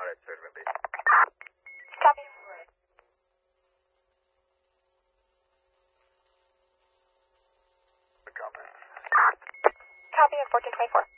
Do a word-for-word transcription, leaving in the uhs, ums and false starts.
All right, third Wimpy. Copy. Copy. Copy at fourteen twenty-four.